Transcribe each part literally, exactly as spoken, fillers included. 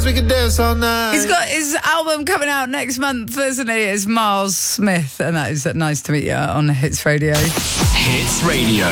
We can dance all night. He's got his album coming out next month, isn't he? It's Miles Smith, and that is Nice to Meet You on Hits Radio. Hits Radio.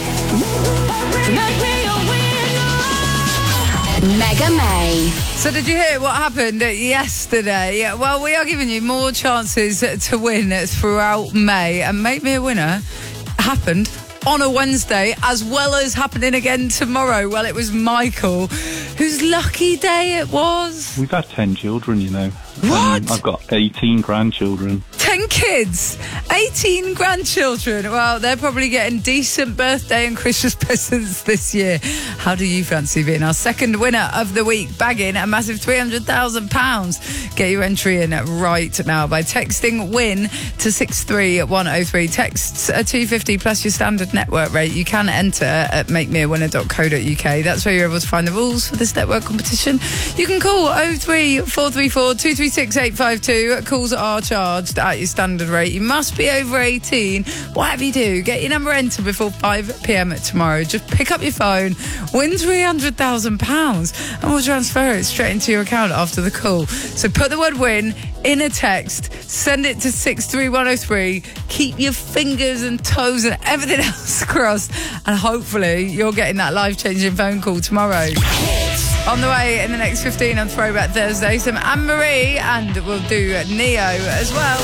Mega May. So did you hear what happened yesterday? Well, we are giving you more chances to win throughout May, and Make Me a Winner happened on a Wednesday, as well as happening again tomorrow. Well, it was Michael, whose lucky day it was. We've had ten children, you know. What? Um, I've got eighteen grandchildren. ten kids, eighteen grandchildren. Well, they're probably getting decent birthday and Christmas presents this year. How do you fancy being our second winner of the week, bagging a massive three hundred thousand pounds? Get your entry in right now by texting WIN to six three one oh three. Texts are two pounds fifty plus your standard network rate. You can enter at make me a winner dot co dot uk. That's where you're able to find the rules for this network competition. You can call oh three four three four two three six eight five two. Calls are charged at your standard rate. You must be over eighteen. Whatever you do, get your number entered before five p.m. tomorrow. Just pick up your phone, win three hundred thousand pounds, and we'll transfer it straight into your account after the call. So put the word win in a text, send it to six three one oh three. Keep your fingers and toes and everything else crossed, and hopefully you're getting that life-changing phone call tomorrow. On the way in the next fifteen on Throwback Thursday, some Anne-Marie, and we'll do Neo as well.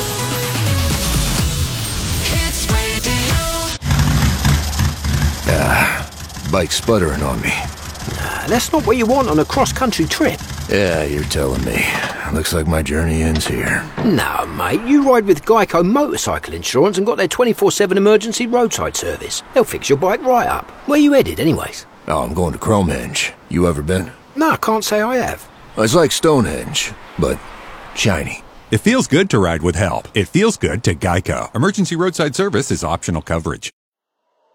Ah, bike sputtering on me. Nah, that's not what you want on a cross-country trip. Yeah, you're telling me. Looks like my journey ends here. No, mate, you ride with Geico Motorcycle Insurance and got their twenty-four seven emergency roadside service. They'll fix your bike right up. Where you headed, anyways? Oh, I'm going to Cromhenge. You ever been? No, I can't say I have. It's like Stonehenge, but shiny. It feels good to ride with help. It feels good to Geico. Emergency roadside service is optional coverage.